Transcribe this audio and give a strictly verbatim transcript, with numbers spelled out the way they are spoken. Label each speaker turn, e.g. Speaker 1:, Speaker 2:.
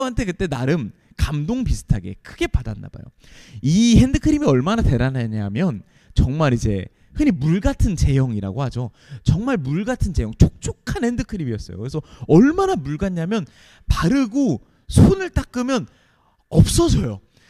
Speaker 1: 한테 그때 나름 감동 비슷하게 크게 받았나 봐요. 이 핸드크림이 얼마나 대단하냐면 정말 이제 흔히 물 같은 제형이라고 하죠. 정말 물 같은 제형, 촉촉한 핸드크림이었어요. 그래서 얼마나 물 같냐면 바르고 손을 닦으면 없어져요.